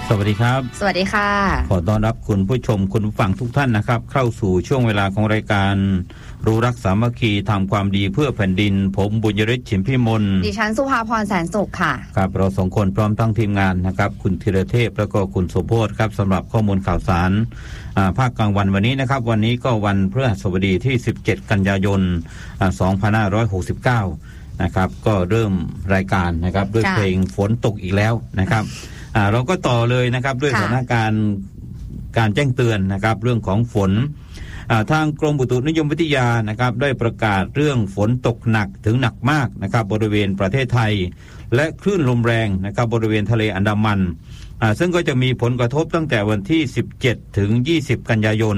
สวัสดีครับสวัสดีค่ะขอต้อนรับคุณผู้ชมคุณผู้ฟังทุกท่านนะครับเข้าสู่ช่วงเวลาของรายการรู้รักสามัคคีทำความดีเพื่อแผ่นดินผมบุญยฤทธิ์ฉิมพิมลดิฉันสุภาพรแสนสุขค่ะครับเราสองคนพร้อมทั้งทีมงานนะครับคุณธีรเทพแล้วก็คุณสมโภชครับสำหรับข้อมูลข่าวสารภาคกลางวันวันนี้นะครับวันนี้ก็วันพฤหัสบดีที่17กันยายน2569นะครับก็เริ่มรายการนะครับด้วยเพลงฝนตกอีกแล้วนะครับเราก็ต่อเลยนะครับด้วยสถานการณ์การแจ้งเตือนนะครับเรื่องของฝนทางกรมอุตุนิยมวิทยานะครับได้ประกาศเรื่องฝนตกหนักถึงหนักมากนะครับบริเวณประเทศไทยและคลื่นลมแรงนะครับบริเวณทะเลอันดามันซึ่งก็จะมีผลกระทบตั้งแต่วันที่17ถึง20กันยายน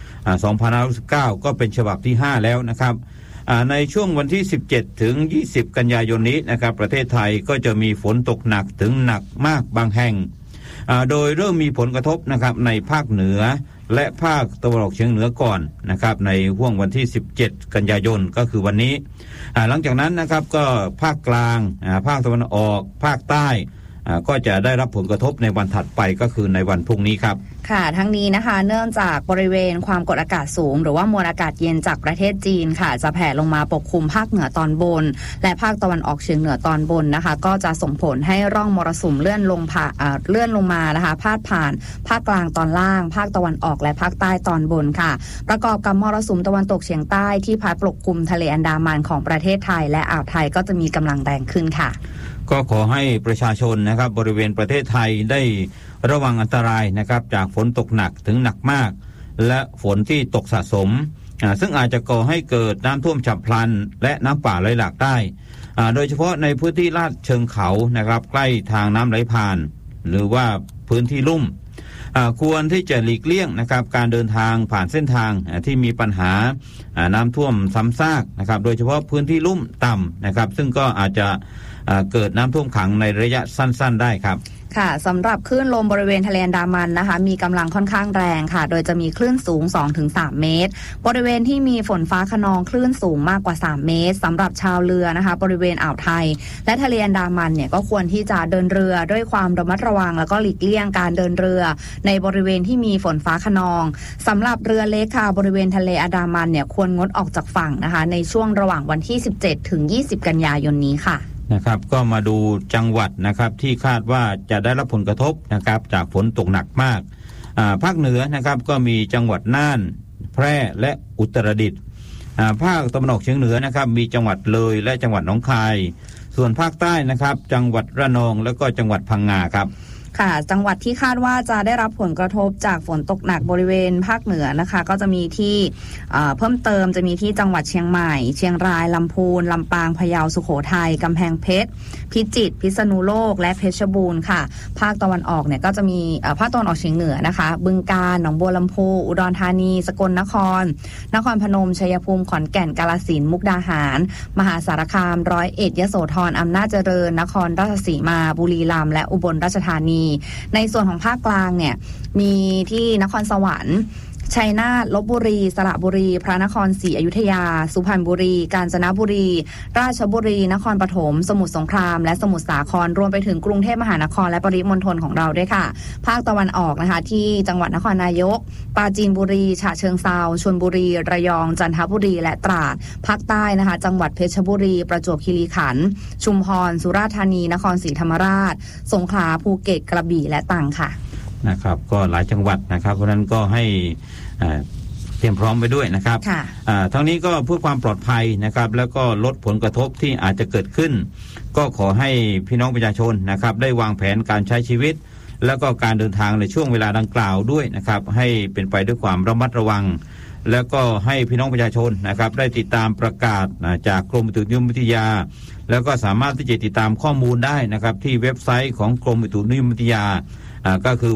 2569ก็เป็นฉบับที่5แล้วนะครับในช่วงวันที่17ถึง20กันยายนนี้นะครับประเทศไทยก็จะมีฝนตกหนักถึงหนักมากบางแห่งโดยเริ่มมีผลกระทบนะครับในภาคเหนือและภาคตะวันออกเฉียงเหนือก่อนนะครับในห่วงวันที่17กันยายนก็คือวันนี้หลังจากนั้นนะครับก็ภาคกลางภาคตะวันออกภาคใต้ก็จะได้รับผลกระทบในวันถัดไปก็คือในวันพรุ่งนี้ครับค่ะทั้งนี้นะคะเนื่องจากบริเวณความกดอากาศสูงหรือว่ามวลอากาศเย็นจากประเทศจีนค่ะจะแผ่ลงมาปกคลุมภาคเหนือตอนบนและภาคตะวันออกเฉียงเหนือตอนบนนะคะก็จะส่งผลให้ร่องมรสุมเลื่อนลงมานะคะพาดผ่านภาคกลางตอนล่างภาคตะวันออกและภาคใต้ตอนบนค่ะประกอบกับมรสุมตะวันตกเฉียงใต้ที่พัดปกคลุมทะเลอันดามันของประเทศไทยและอ่าวไทยก็จะมีกำลังแรงขึ้นค่ะก็ขอให้ประชาชนนะครับบริเวณประเทศไทยได้ระวังอันตรายนะครับจากฝนตกหนักถึงหนักมากและฝนที่ตกสะสมซึ่งอาจจะก่อให้เกิดน้ำท่วมฉับพลันและน้ำป่าไหลหลากได้โดยเฉพาะในพื้นที่ลาดเชิงเขานะครับใกล้ทางน้ำไหลผ่านหรือว่าพื้นที่ลุ่มควรที่จะหลีกเลี่ยงนะครับการเดินทางผ่านเส้นทางที่มีปัญหาน้ำท่วมซ้ำซากนะครับโดยเฉพาะพื้นที่ลุ่มต่ำนะครับซึ่งก็อาจจะเกิดน้ำท่วมขังในระยะสั้นๆได้ครับค่ะสำหรับคลื่นลมบริเวณทะเลอันดามันนะคะมีกำลังค่อนข้างแรงค่ะโดยจะมีคลื่นสูง 2-3 เมตรบริเวณที่มีฝนฟ้าคะนองคลื่นสูงมากกว่า3เมตรสำหรับชาวเรือนะคะบริเวณอ่าวไทยและทะเลอันดามันเนี่ยก็ควรที่จะเดินเรือด้วยความระมัดระวังแล้วก็หลีกเลี่ยงการเดินเรือในบริเวณที่มีฝนฟ้าคะนองสำหรับเรือเล็กค่ะบริเวณทะเลอันดามันเนี่ยควรงดออกจากฝั่งนะคะในช่วงระหว่างวันที่17ถึง20กันยายนนี้ค่ะนะครับก็มาดูจังหวัดนะครับที่คาดว่าจะได้รับผลกระทบนะครับจากฝนตกหนักมากภาคเหนือนะครับก็มีจังหวัดน่านแพร่และอุตรดิตถ์ภาคตะวันออกเฉียงเหนือนะครับมีจังหวัดเลยและจังหวัดหนองคายส่วนภาคใต้นะครับจังหวัดระนองและก็จังหวัดพังงาครับค่ะจังหวัดที่คาดว่าจะได้รับผลกระทบจากฝนตกหนักบริเวณภาคเหนือนะคะก็จะมีที่เพิ่มเติมจะมีที่จังหวัดเชียงใหม่เชียงรายลำพูนลำปางพะเยาสุโขทัยกำแพงเพชรพิจิตรพิษณุโลกและเพชรบูรณ์ค่ะภาคตะวันออกเนี่ยก็จะมีภาคตะวันออกเฉียงเหนือนะคะบึงกาฬหนองบัวลำพูอุดรธานีสกลนครนครพนมชัยภูมิขอนแก่นกาฬสินธุ์มุกดาหารมหาสารคามร้อยเอ็ดยโสธรอำนาจเจริญนครราชสีมาบุรีรัมย์และอุบลราชธานีในส่วนของภาคกลางเนี่ยมีที่นครสวรรค์ชัยนาทลพบุรีสระบุรีพระนครศรีอยุธยาสุพรรณบุรีกาญจนบุรีราชบุรีนครปฐมสมุทรสงครามและสมุทรสาครรวมไปถึงกรุงเทพมหานครและปริมณฑลของเราด้วยค่ะภาคตะวันออกนะคะที่จังหวัดนครนายกปราจีนบุรีฉะเชิงเทราชลบุรีระยองจันทบุรีและตราดภาคใต้นะคะจังหวัดเพชรบุรีประจวบคีรีขันธ์ชุมพรสุราษฎร์ธานีนครศรีธรรมราชสงขลาภูเก็ตกระบี่และตรังค่ะนะครับก็หลายจังหวัดนะครับเพราะนั้นก็ให้เตรียมพร้อมไปด้วยนะครับทั้งนี้ก็เพื่อความปลอดภัยนะครับแล้วก็ลดผลกระทบที่อาจจะเกิดขึ้นก็ขอให้พี่น้องประชาชนนะครับได้วางแผนการใช้ชีวิตแล้วก็การเดินทางในช่วงเวลาดังกล่าวด้วยนะครับให้เป็นไปด้วยความระมัดระวังแล้วก็ให้พี่น้องประชาชนนะครับได้ติดตามประกาศจากกรมอุตุนิยมวิทยาแล้วก็สามารถที่จะติดตามข้อมูลได้นะครับที่เว็บไซต์ของกรมอุตุนิยมวิทยาก็คือ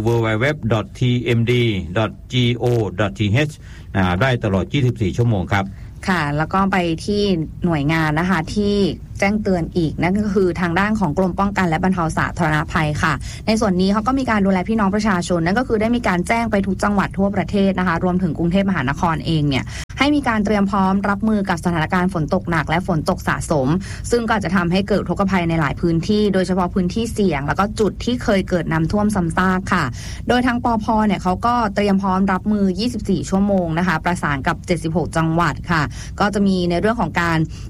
www.tmd.go.th ได้ตลอด24ชั่วโมงครับค่ะแล้วก็ไปที่หน่วยงานนะคะที่แจ้งเตือนอีกนั่นก็คือทางด้านของกรมป้องกันและบรรเทาสาธารณภัยค่ะในส่วนนี้เขาก็มีการดูแลพี่น้องประชาชนนั่นก็คือได้มีการแจ้งไปทุกจังหวัดทั่วประเทศนะคะรวมถึงกรุงเทพมหานครเองเนี่ยให้มีการเตรียมพร้อมรับมือกับสถานการณ์ฝนตกหนักและฝนตกสะสมซึ่งก็จะทำให้เกิดอุทกภัยในหลายพื้นที่โดยเฉพาะพื้นที่เสี่ยงแล้วก็จุดที่เคยเกิดน้ำท่วมซ้ำซากค่ะโดยทางปภ.เนี่ยเขาก็เตรียมพร้อมรับมือ24ชั่วโมงนะคะประสานกับ76จังหวัดค่ะก็จะมีในเรื่องของการ